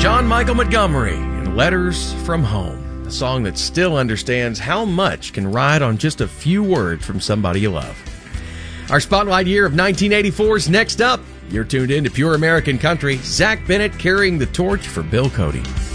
John Michael Montgomery and Letters from Home, a song that still understands how much can ride on just a few words from somebody you love. Our Spotlight Year of 1984 is next up. You're tuned in to Pure American Country. Zach Bennett carrying the torch for Bill Cody.